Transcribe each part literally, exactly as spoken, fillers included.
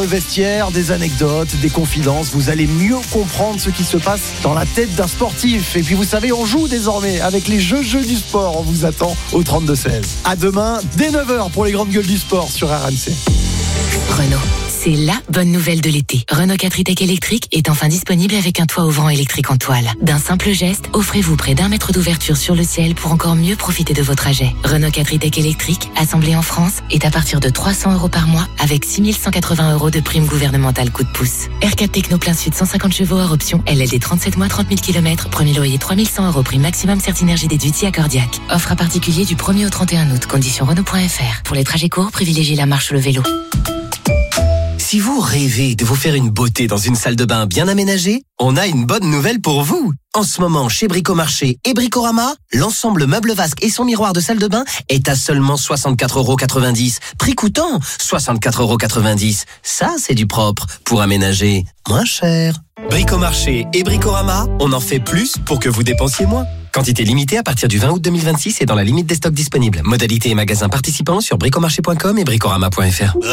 Le vestiaire, des anecdotes, des confidences, vous allez mieux comprendre ce qui se passe dans la tête d'un sportif. Et puis vous savez, on joue désormais avec les jeux jeux du sport. On vous attend au trente-deux seize. À demain, dès neuf heures pour les grandes gueules du sport sur R M C. Renault, c'est la bonne nouvelle de l'été. Renault quatre e-Tech électrique est enfin disponible avec un toit ouvrant électrique en toile. D'un simple geste, offrez-vous près d'un mètre d'ouverture sur le ciel pour encore mieux profiter de vos trajets. Renault quatre e-Tech électrique, assemblé en France, est à partir de trois cents euros par mois avec six mille cent quatre-vingts euros de prime gouvernementale coup de pouce. R quatre Techno plein sud cent cinquante chevaux hors option, L L D trente-sept mois trente mille kilomètres, premier loyer trois mille cent euros prime maximum Certinergie déduit accordiaque. Offre à particulier du premier au trente et un août, conditions Renault point F R. Pour les trajets courts, privilégiez la marche ou le vélo. Si vous rêvez de vous faire une beauté dans une salle de bain bien aménagée, on a une bonne nouvelle pour vous. En ce moment, chez Bricomarché et Bricorama, l'ensemble meuble vasque et son miroir de salle de bain est à seulement soixante-quatre euros quatre-vingt-dix. Prix coûtant soixante-quatre euros quatre-vingt-dix. Ça, c'est du propre pour aménager moins cher. Bricomarché et Bricorama, on en fait plus pour que vous dépensiez moins. Quantité limitée à partir du vingt août deux mille vingt-six et dans la limite des stocks disponibles. Modalités et magasins participants sur bricomarché point com et bricorama point F R.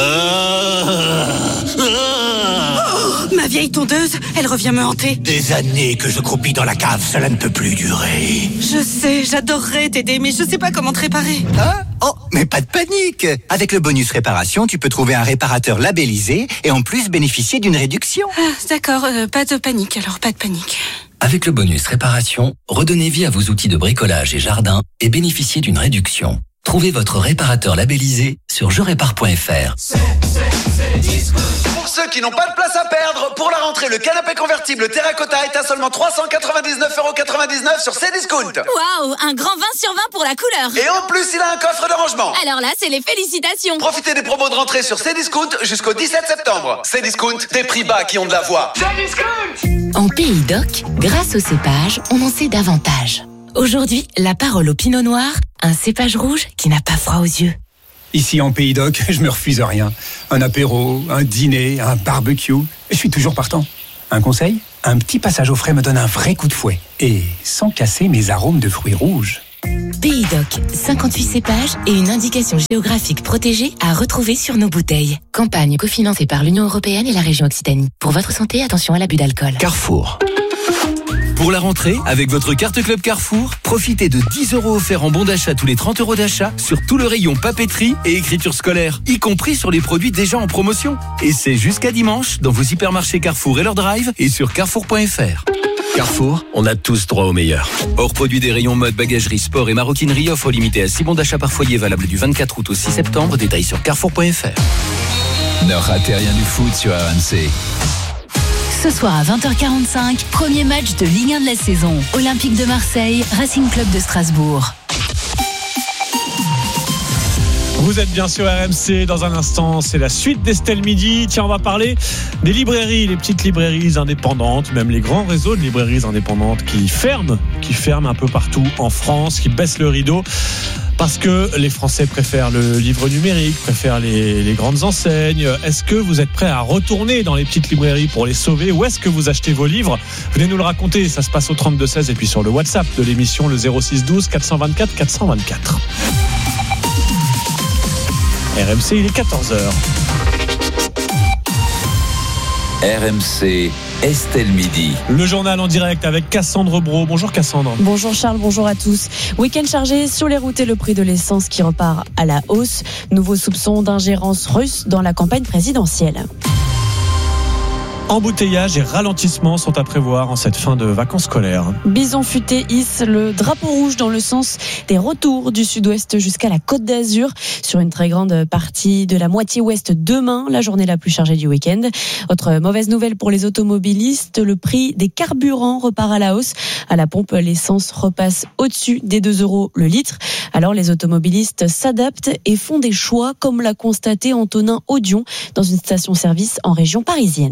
Oh, ma vieille tondeuse, elle revient me hanter. Des années que je croupis dans la cave, cela ne peut plus durer. Je sais, j'adorerais t'aider, mais je sais pas comment te réparer. Hein? Oh, mais pas de panique. Avec le bonus réparation, tu peux trouver un réparateur labellisé et en plus bénéficier d'une réduction. Ah, d'accord, euh, pas de panique, alors pas de panique. Avec le bonus réparation, redonnez vie à vos outils de bricolage et jardin et bénéficiez d'une réduction. Trouvez votre réparateur labellisé sur je répare point F R. C'est, c'est, c'est Discount. Pour ceux qui n'ont pas de place à perdre, pour la rentrée, le canapé convertible Terracotta est à seulement trois cent quatre-vingt-dix-neuf euros quatre-vingt-dix-neuf sur Cdiscount. Waouh, un grand vingt sur vingt pour la couleur. Et en plus, il a un coffre de rangement. Alors là, c'est les félicitations. Profitez des promos de rentrée sur Cdiscount jusqu'au dix-sept septembre. Cdiscount, des prix bas qui ont de la voix. Cdiscount. En Pays d'Oc, grâce au cépage, on en sait davantage. Aujourd'hui, la parole au Pinot Noir, un cépage rouge qui n'a pas froid aux yeux. Ici en Pays d'Oc, je me refuse rien. Un apéro, un dîner, un barbecue, je suis toujours partant. Un conseil ? Un petit passage au frais me donne un vrai coup de fouet. Et sans casser mes arômes de fruits rouges. Pays d'Oc, cinquante-huit cépages et une indication géographique protégée à retrouver sur nos bouteilles. Campagne cofinancée par l'Union européenne et la région Occitanie. Pour votre santé, attention à l'abus d'alcool. Carrefour. Pour la rentrée, avec votre carte Club Carrefour, profitez de dix euros offerts en bon d'achat tous les trente euros d'achat sur tout le rayon papeterie et écriture scolaire, y compris sur les produits déjà en promotion. Et c'est jusqu'à dimanche dans vos hypermarchés Carrefour et leur drive et sur carrefour point F R. Carrefour, on a tous droit au meilleur. Hors produit des rayons mode, bagagerie, sport et maroquinerie, offre limitée à six bons d'achat par foyer valable du vingt-quatre août au six septembre. Détails sur carrefour point F R. Ne ratez rien du foot sur R M C. Ce soir à vingt heures quarante-cinq, premier match de Ligue un de la saison. Olympique de Marseille, Racing Club de Strasbourg. Vous êtes bien sur R M C. Dans un instant, c'est la suite d'Estelle Midi. Tiens, on va parler des librairies, les petites librairies indépendantes, même les grands réseaux de librairies indépendantes qui ferment, qui ferment un peu partout en France, qui baissent le rideau. Parce que les Français préfèrent le livre numérique, préfèrent les, les grandes enseignes. Est-ce que vous êtes prêts à retourner dans les petites librairies pour les sauver? Où est-ce que vous achetez vos livres? Venez nous le raconter, ça se passe au trente-deux seize et puis sur le WhatsApp de l'émission, le zéro six douze quatre cent vingt-quatre quatre cent vingt-quatre. R M C, il est quatorze heures. R M C, Estelle Midi. Le journal en direct avec Cassandre Brault. Bonjour Cassandre. Bonjour Charles, bonjour à tous. Week-end chargé sur les routes et le prix de l'essence qui repart à la hausse. Nouveau soupçon d'ingérence russe dans la campagne présidentielle. Embouteillage et ralentissement sont à prévoir en cette fin de vacances scolaires. Bison futé hisse le drapeau rouge dans le sens des retours du sud-ouest jusqu'à la Côte d'Azur sur une très grande partie de la moitié ouest demain, la journée la plus chargée du week-end. Autre mauvaise nouvelle pour les automobilistes, le prix des carburants repart à la hausse. À la pompe, l'essence repasse au-dessus des deux euros le litre. Alors les automobilistes s'adaptent et font des choix, comme l'a constaté Antonin Audion dans une station-service en région parisienne. La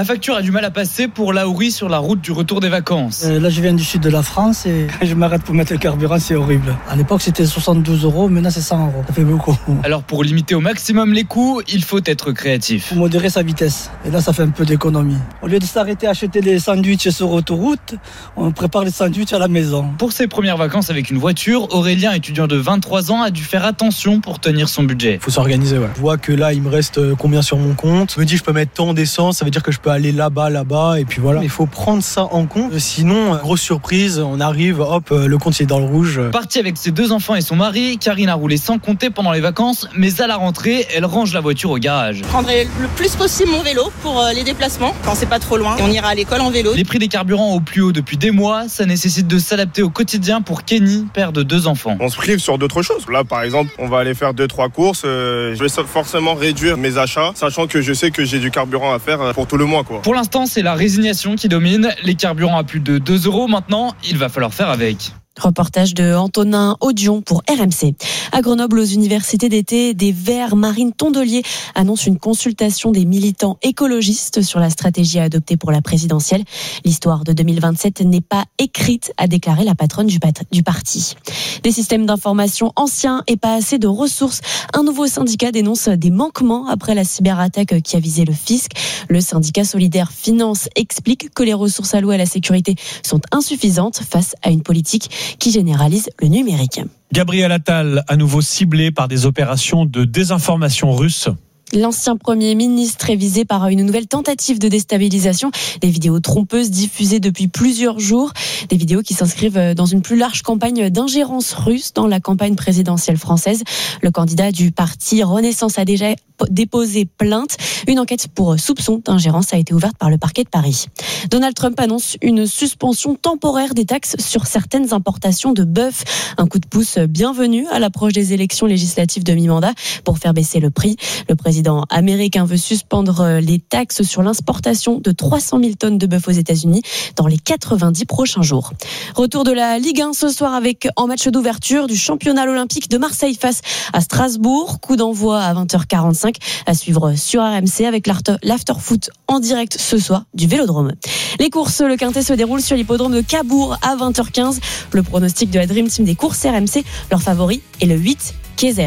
La facture a du mal à passer pour Lauri sur la route du retour des vacances. Euh, là, je viens du sud de la France et je m'arrête pour mettre le carburant, c'est horrible. À l'époque, c'était soixante-douze euros, maintenant c'est cent euros. Ça fait beaucoup. Alors, pour limiter au maximum les coûts, il faut être créatif. Faut modérer sa vitesse. Et là, ça fait un peu d'économie. Au lieu de s'arrêter à acheter des sandwichs sur autoroute, on prépare les sandwichs à la maison. Pour ses premières vacances avec une voiture, Aurélien, étudiant de vingt-trois ans, a dû faire attention pour tenir son budget. Faut s'organiser, ouais. Je vois que là, il me reste combien sur mon compte. Je me dis, je peux mettre tant d'essence, ça veut dire que je peux aller là-bas, là-bas, et puis voilà. Il faut prendre ça en compte. Sinon, grosse surprise, on arrive, hop, le compte est dans le rouge. Partie avec ses deux enfants et son mari, Karine a roulé sans compter pendant les vacances, mais à la rentrée, elle range la voiture au garage. Je prendrai le plus possible mon vélo pour les déplacements, quand c'est pas trop loin. Et on ira à l'école en vélo. Les prix des carburants au plus haut depuis des mois, ça nécessite de s'adapter au quotidien pour Kenny, père de deux enfants. On se prive sur d'autres choses. Là, par exemple, on va aller faire deux, trois courses. Euh, je vais forcément réduire mes achats, sachant que je sais que j'ai du carburant à faire pour tout le mois, quoi. Pour l'instant, c'est la résignation qui domine. Les carburants à plus de deux euros maintenant, il va falloir faire avec. Reportage de Antonin Audion pour R M C. À Grenoble, aux universités d'été, des Verts, Marine Tondelier annonce une consultation des militants écologistes sur la stratégie à adopter pour la présidentielle. L'histoire de deux mille vingt-sept n'est pas écrite, a déclaré la patronne du, pat- du parti. Des systèmes d'information anciens et pas assez de ressources. Un nouveau syndicat dénonce des manquements après la cyberattaque qui a visé le fisc. Le syndicat Solidaire Finance explique que les ressources allouées à la sécurité sont insuffisantes face à une politique qui généralise le numérique. Gabriel Attal, à nouveau ciblé par des opérations de désinformation russe. L'ancien Premier ministre est visé par une nouvelle tentative de déstabilisation. Des vidéos trompeuses diffusées depuis plusieurs jours. Des vidéos qui s'inscrivent dans une plus large campagne d'ingérence russe dans la campagne présidentielle française. Le candidat du parti Renaissance a déjà déposé plainte. Une enquête pour soupçon d'ingérence a été ouverte par le parquet de Paris. Donald Trump annonce une suspension temporaire des taxes sur certaines importations de bœuf. Un coup de pouce bienvenu à l'approche des élections législatives de mi-mandat pour faire baisser le prix. Le président américain veut suspendre les taxes sur l'exportation de trois cent mille tonnes de bœuf aux États-Unis dans les quatre-vingt-dix prochains jours. Retour de la Ligue un ce soir avec en match d'ouverture du championnat olympique de Marseille face à Strasbourg. Coup d'envoi à vingt heures quarante-cinq à suivre sur R M C avec l'after-foot en direct ce soir du Vélodrome. Les courses, le quintet se déroule sur l'hippodrome de Cabourg à vingt heures quinze. Le pronostic de la Dream Team des courses R M C, leur favori est le huit Kaiser.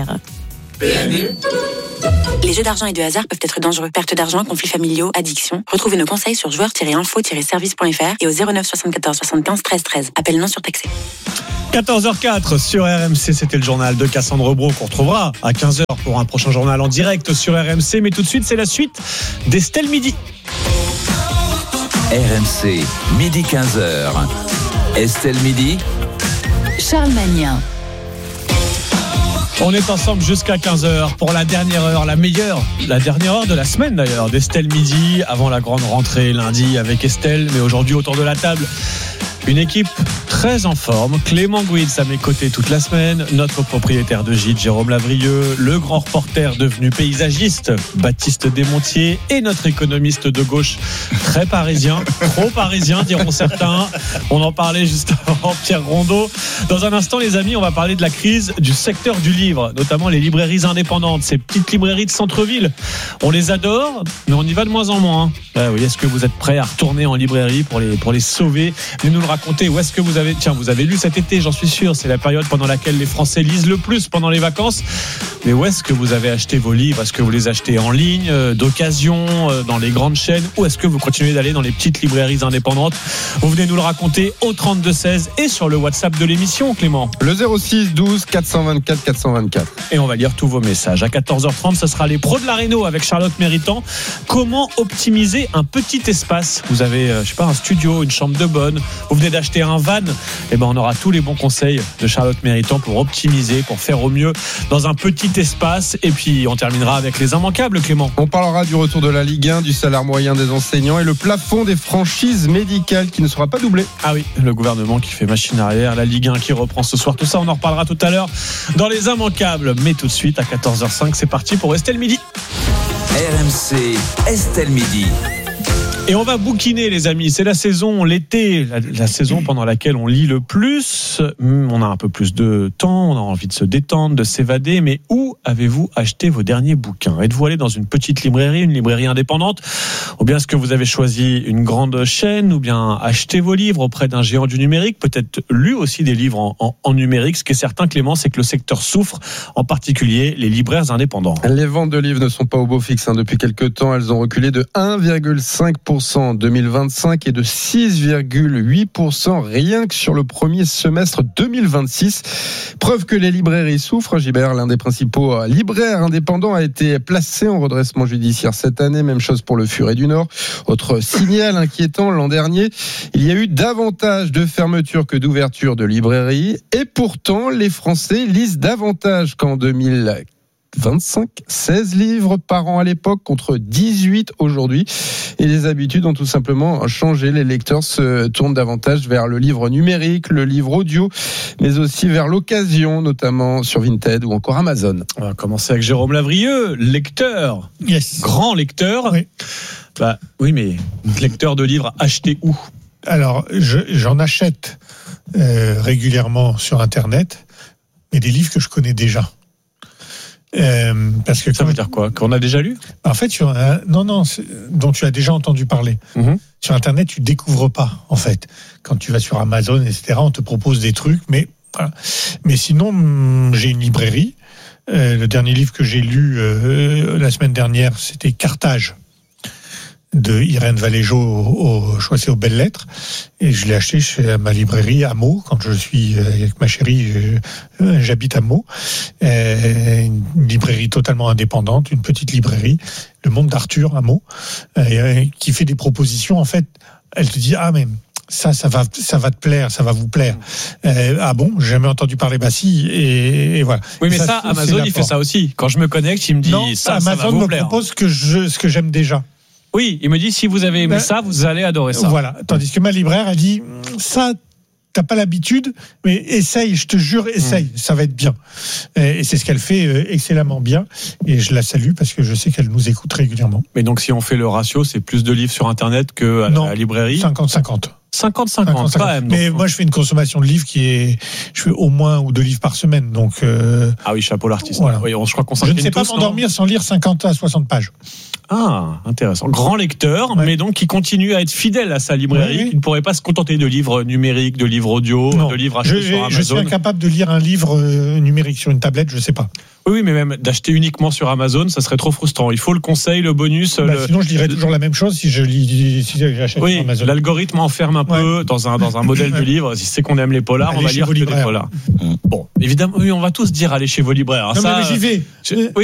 Les jeux d'argent et de hasard peuvent être dangereux. Perte d'argent, conflits familiaux, addiction. Retrouvez nos conseils sur joueurs tiret info tiret service point f r et au zéro neuf soixante-quatorze soixante-quinze treize treize. Appel non surtaxé. quatorze heures quatre sur R M C, c'était le journal de Cassandre Bro qu'on retrouvera à quinze heures pour un prochain journal en direct sur R M C. Mais tout de suite, c'est la suite d'Estelle Midi. R M C, midi quinze heures. Estelle Midi. Charles Magnien. On est ensemble jusqu'à quinze heures pour la dernière heure, la meilleure, la dernière heure de la semaine d'ailleurs, d'Estelle Midi, avant la grande rentrée lundi avec Estelle. Mais aujourd'hui, autour de la table, une équipe très en forme. Clément Gouids à mes côtés toute la semaine, notre propriétaire de gîte Jérôme Lavrieux, le grand reporter devenu paysagiste Baptiste Desmontiers et notre économiste de gauche très parisien, trop parisien diront certains. On en parlait juste avant, Pierre Rondeau. Dans un instant les amis, on va parler de la crise du secteur du livre, notamment les librairies indépendantes, ces petites librairies de centre-ville. On les adore, mais on y va de moins en moins. Ah oui, est-ce que vous êtes prêts à retourner en librairie pour les, pour les sauver? Venez nous le raconter. Où est-ce que vous avez, tiens, vous avez lu cet été, j'en suis sûr, c'est la période pendant laquelle les Français lisent le plus pendant les vacances. Mais où est-ce que vous avez acheté vos livres? Est-ce que vous les achetez en ligne, d'occasion, dans les grandes chaînes, ou est-ce que vous continuez d'aller dans les petites librairies indépendantes? Vous venez nous le raconter au trente-deux seize et sur le WhatsApp de l'émission, Clément. Le zéro six douze quatre cent vingt-quatre quatre cent vingt-quatre. Et on va lire tous vos messages. À quatorze heures trente, ce sera les pros de la réno avec Charlotte Méritant. Comment optimiser un petit espace? Vous avez, je sais pas, un studio, une chambre de bonne, vous venez d'acheter un van, et ben on aura tous les bons conseils de Charlotte Méritant pour optimiser, pour faire au mieux dans un petit espace. Et puis on terminera avec les immanquables, Clément. On parlera du retour de la Ligue un, du salaire moyen des enseignants et le plafond des franchises médicales qui ne sera pas doublé. Ah oui, le gouvernement qui fait machine arrière, la Ligue un qui reprend ce soir, tout ça on en reparlera tout à l'heure dans les immanquables. Mais tout de suite à quatorze heures cinq, c'est parti pour Estelle Midi. R M C, Estelle Midi. Et on va bouquiner les amis, c'est la saison, l'été, la, la saison pendant laquelle on lit le plus. On a un peu plus de temps, on a envie de se détendre, de s'évader. Mais où avez-vous acheté vos derniers bouquins? Êtes-vous allé dans une petite librairie, une librairie indépendante? Ou bien est-ce que vous avez choisi une grande chaîne, ou bien acheté vos livres auprès d'un géant du numérique, peut-être lu aussi des livres en, en, en numérique. Ce qui est certain, Clément, c'est que le secteur souffre, en particulier les libraires indépendants. Les ventes de livres ne sont pas au beau fixe. Hein. Depuis quelques temps, elles ont reculé de un virgule cinq pour cent en deux mille vingt-cinq et de six virgule huit pour cent rien que sur le premier semestre deux mille vingt-six. Preuve que les librairies souffrent. Gibert, l'un des principaux libraires indépendants, a été placé en redressement judiciaire cette année. Même chose pour le Furet du Nord. Autre signal inquiétant, l'an dernier, il y a eu davantage de fermetures que d'ouvertures de librairies. Et pourtant, les Français lisent davantage qu'en deux mille vingt-cinq, seize livres par an à l'époque contre dix-huit aujourd'hui. Et les habitudes ont tout simplement changé. Les lecteurs se tournent davantage vers le livre numérique, le livre audio, mais aussi vers l'occasion, notamment sur Vinted ou encore Amazon. On va commencer avec Jérôme Lavrieux, lecteur. Yes. Grand lecteur. Oui. Bah, oui, mais lecteur de livres achetés où ? Alors, je, j'en achète euh, régulièrement sur Internet, mais des livres que je connais déjà. Euh, parce que ça veut dire quoi ? Qu'on a déjà lu ? En fait, sur un, non, non, dont tu as déjà entendu parler. Mm-hmm. Sur Internet, tu découvres pas. En fait, quand tu vas sur Amazon, et cetera, on te propose des trucs, mais voilà. Mais sinon, j'ai une librairie. Euh, le dernier livre que j'ai lu euh, la semaine dernière, c'était Carthage de Irène Valéjo, au, au, je crois que c'est aux Belles Lettres, et je l'ai acheté chez ma librairie à Meaux. Quand je suis avec ma chérie, je, j'habite à Meaux. Euh, une librairie totalement indépendante, une petite librairie, Le Monde d'Arthur à Meaux, euh, qui fait des propositions. En fait, elle te dit ah mais ça, ça va, ça va te plaire, ça va vous plaire. Euh, ah bon, j'ai jamais entendu parler. Bah si, et, et voilà. Oui, mais ça, ça, Amazon, il fait ça aussi. Quand je me connecte, il me dit non, ça, Amazon ça va vous me plaire. propose que je, ce que j'aime déjà. Oui, il me dit si vous avez aimé ben, ça, vous allez adorer ça. Voilà. Tandis que ma libraire a dit ça, t'as pas l'habitude, mais essaye, je te jure, essaye, mmh. ça va être bien. Et c'est ce qu'elle fait excellemment bien. Et je la salue parce que je sais qu'elle nous écoute régulièrement. Mais donc, si on fait le ratio, c'est plus de livres sur Internet qu'à non, la librairie. cinquante cinquante. cinquante cinquante quand même. Mais donc, moi, je fais une consommation de livres qui est, je fais au moins ou deux livres par semaine. Donc euh... ah oui, chapeau l'artiste. Voilà. Oui, je crois qu'on je ne sais tous, pas m'endormir non sans lire cinquante à soixante pages. Ah, intéressant. Grand lecteur, ouais. mais donc qui continue à être fidèle à sa librairie, oui. qui ne pourrait pas se contenter de livres numériques, de livres audio, non. de livres achetés je, sur Amazon. Je suis incapable de lire un livre numérique sur une tablette, je ne sais pas. Oui, mais même d'acheter uniquement sur Amazon, ça serait trop frustrant. Il faut le conseil, le bonus. Bah, le... Sinon, je lirais toujours la même chose si je lis, si j'achète oui, sur Amazon. L'algorithme enferme un ouais. peu dans un dans un modèle ouais. du livre. Si c'est qu'on aime les polars, allez on va lire que des polars. Bon, évidemment, oui, on va tous dire allez chez vos libraires. Non, ça, mais j'y vais. Je... Oui.